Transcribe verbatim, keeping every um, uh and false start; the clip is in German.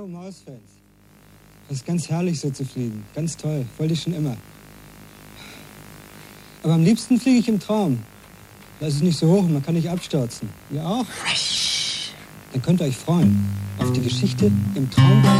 alle Maus-Fans. Das ist ganz herrlich, so zu fliegen. Ganz toll. Wollte ich schon immer. Aber am liebsten fliege ich im Traum. Da ist es nicht so hoch und man kann nicht abstürzen. Ihr auch? Dann könnt ihr euch freuen auf die Geschichte im Traum.